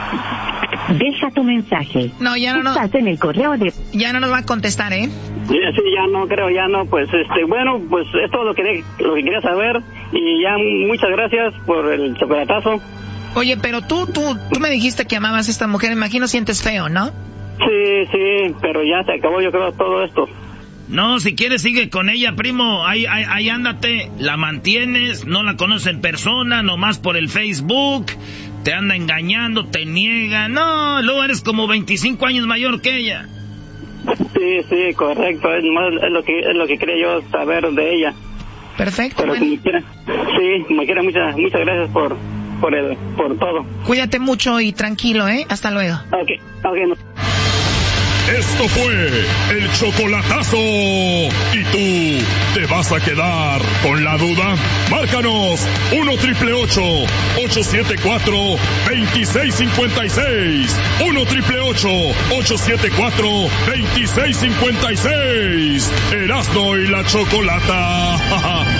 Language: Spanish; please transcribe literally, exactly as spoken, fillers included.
Deja tu mensaje. No, ya no, no. Estás en el correo de... Ya no nos va a contestar, ¿eh? Sí, sí, ya no creo, ya no, pues, este, bueno, pues es todo lo que, lo que quería saber y ya muchas gracias por el chocolatazo. Oye, pero tú, tú, tú me dijiste que amabas a esta mujer, imagino sientes feo, ¿no? Sí, sí, pero ya se acabó, yo creo, todo esto. No, si quieres sigue con ella, primo, ahí, ahí, ahí ándate, la mantienes, no la conoces en persona, nomás por el Facebook, te anda engañando, te niega, no, luego eres como veinticinco años mayor que ella. Sí, sí, correcto, es, es lo que es lo que quería yo saber de ella. Perfecto. Pero bueno. como quiera, sí, como quiera, muchas, muchas gracias por, por, el, por todo. Cuídate mucho y tranquilo, ¿eh? Hasta luego. Ok, ok, no. Esto fue el chocolatazo. ¿Y tú te vas a quedar con la duda? Márcanos uno triple ocho, ocho siete cuatro, dos seis cinco seis. uno triple ocho, ocho siete cuatro, dos seis cinco seis. Erasmo y la Chocolata.